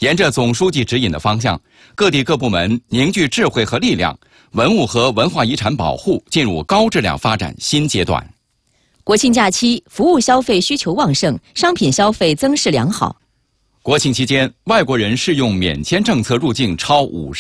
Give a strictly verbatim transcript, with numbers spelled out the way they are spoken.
沿着总书记指引的方向，各地各部门凝聚智慧和力量，文物和文化遗产保护进入高质量发展新阶段。 国庆假期，服务消费需求旺盛，商品消费增势良好。 国庆期间，外国人适用免签政策入境超五十。